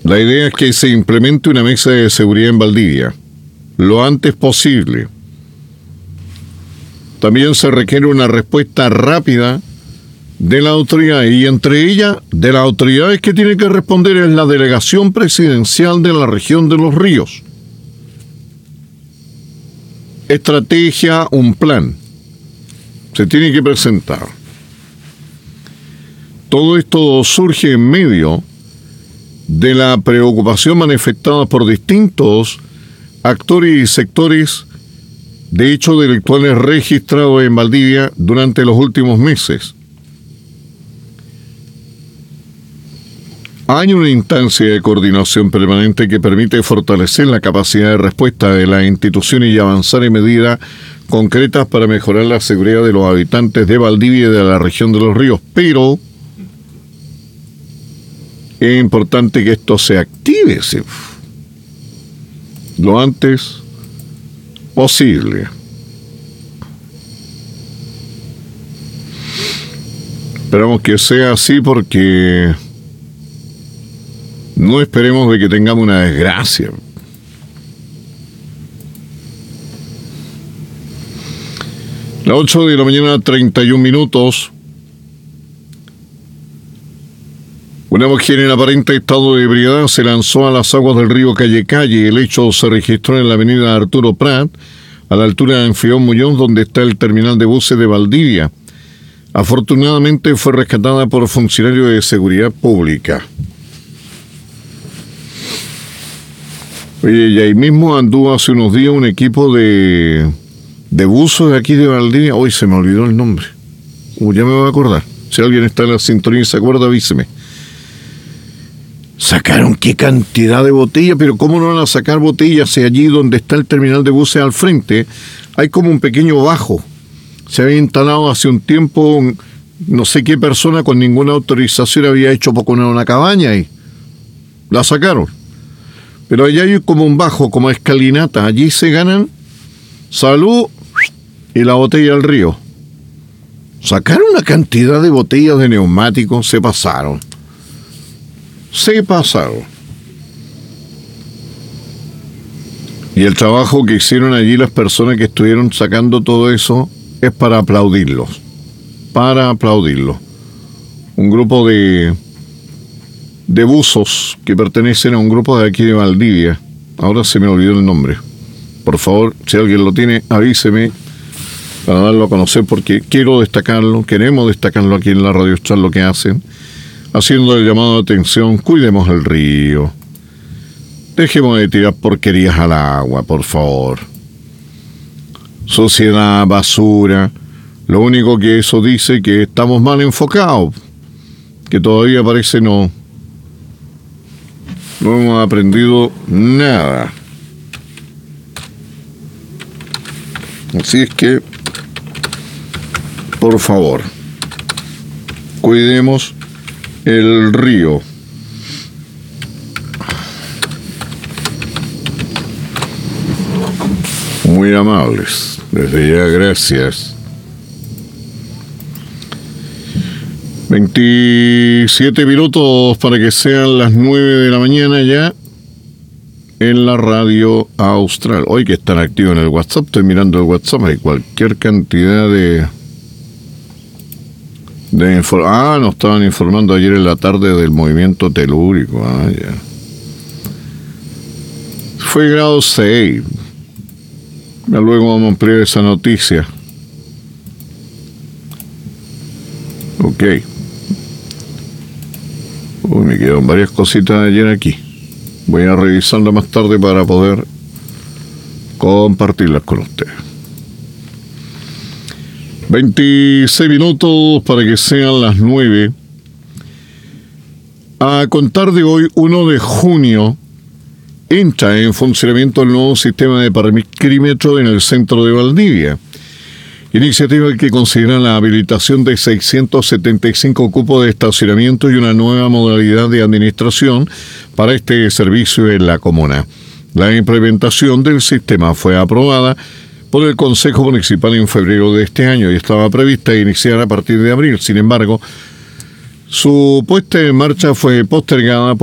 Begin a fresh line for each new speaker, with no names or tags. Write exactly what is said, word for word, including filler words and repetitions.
La idea es que se implemente una mesa de seguridad en Valdivia lo antes posible. También se requiere una respuesta rápida de la autoridad, y entre ellas, de las autoridades que tiene que responder es la delegación presidencial de la región de Los Ríos. Estrategia, un plan. Se tiene que presentar. Todo esto surge en medio de la preocupación manifestada por distintos actores y sectores de hechos delictuales registrados en Valdivia durante los últimos meses. Hay una instancia de coordinación permanente que permite fortalecer la capacidad de respuesta de las instituciones y avanzar en medidas concretas para mejorar la seguridad de los habitantes de Valdivia y de la región de Los Ríos, pero es importante que esto se active lo antes posible. Esperamos que sea así, porque no esperemos de que tengamos una desgracia. Las ocho de la mañana, treinta y un minutos. Una mujer en aparente estado de ebriedad se lanzó a las aguas del río Calle Calle. El hecho se registró en la avenida Arturo Prat, a la altura de Anfión Muñoz, donde está el terminal de buses de Valdivia. Afortunadamente fue rescatada por funcionarios de seguridad pública. Oye, y ahí mismo anduvo hace unos días un equipo de, de buzos de aquí de Valdivia. Hoy se me olvidó el nombre. Uh, ya me voy a acordar. Si alguien está en la sintonía y se acuerda, avíseme. Sacaron qué cantidad de botellas, pero ¿cómo no van a sacar botellas si allí donde está el terminal de buses al frente hay como un pequeño bajo? Se había instalado hace un tiempo, no sé qué persona con ninguna autorización había hecho poco una, una cabaña y la sacaron. Pero allá hay como un bajo, como escalinata. Allí se ganan salud y la botella al río. Sacaron una cantidad de botellas de neumáticos, se pasaron. Se pasaron. Y el trabajo que hicieron allí las personas que estuvieron sacando todo eso es para aplaudirlos. Para aplaudirlos. Un grupo de... de buzos que pertenecen a un grupo de aquí de Valdivia. Ahora se me olvidó el nombre. Por favor, si alguien lo tiene, avíseme para darlo a conocer, porque quiero destacarlo, queremos destacarlo aquí en la Radio Chat lo que hacen, haciendo el llamado de atención. Cuidemos el río. Dejemos de tirar porquerías al agua, por favor. Sociedad, basura. Lo único que eso dice que estamos mal enfocados, que todavía parece no No hemos aprendido nada. Así es que, por favor, cuidemos el río. Muy amables. Desde ya, gracias. veintisiete minutos para que sean las nueve de la mañana ya en la Radio Austral. Hoy que están activos en el WhatsApp, estoy mirando el WhatsApp, hay cualquier cantidad de... de infor- ah, nos estaban informando ayer en la tarde del movimiento telúrico. Ah, ya. Fue grado seis. Ya luego vamos a ampliar esa noticia. Ok. Uy, me quedaron varias cositas de ayer aquí. Voy a revisarlas más tarde para poder compartirlas con ustedes. veintiséis minutos para que sean las nueve. A contar de hoy, uno de junio, entra en funcionamiento el nuevo sistema de parquímetro en el centro de Valdivia. Iniciativa que considera la habilitación de seiscientos setenta y cinco cupos de estacionamiento y una nueva modalidad de administración para este servicio en la comuna. La implementación del sistema fue aprobada por el Consejo Municipal en febrero de este año y estaba prevista iniciar a partir de abril. Sin embargo, su puesta en marcha fue postergada por